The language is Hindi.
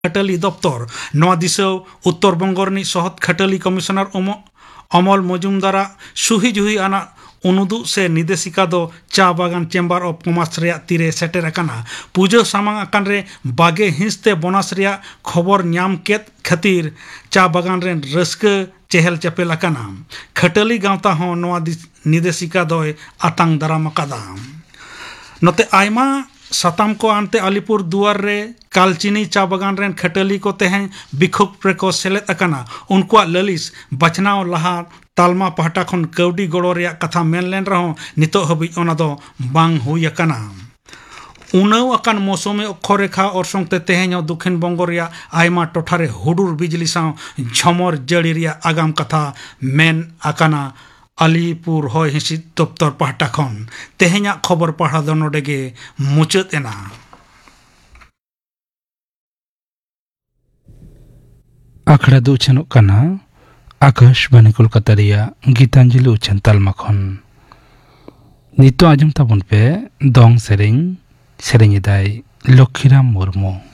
खटली दफ्तर नवा दिसौ उत्तर बंग रनी सहत खटली कमिशनर अमल मजुमदार सुही जुही आना उनुदुग से निर्देशिका दो चा बागान चेम्बर ऑफ कॉमर्स रे तीरे सेटर अकाना पूजा सामांग अकान रे बागे हिंसते बोनस रे खबर न्याम केत खातिर चा बागान रे रस्क चेहल चपेल अकाना खटली गांवता हो नवा निर्देशिका दोय आतांग दाराम अकादा नते आयमा सताम को आनते अलीपुर दुआर रे कालचिनी चा बागान रेन खटली को तेहें बिखुक प्रेको सेलेत अकाना उनको ललिस बचनाव लहा तालमा पहटा खन कौडी गड़ो रे कथा मेन लेन रहो नितो हबी ओना दो बांग हुई अकाना उनव अकान मौसमे अक्षरेखा और तेहें दक्षिण बंग रे आयमा टोठारे हुडुर बिजली साव झमर जड़ी रे आगाम कथा मेन अकाना अलीपुर हय हिसिद दफ्तर पहटा खन तेहें खबर पढ़ा दो नोडेगे मुचाद एना आखड़ा दो उछनोग कना आकाशवाणी कोलकाता रिया गीतांजलि उछन तालमा खन नितो आजम ताबन पे दोंग सेरेंग दाय लक्ष्मीराम मुर्मू।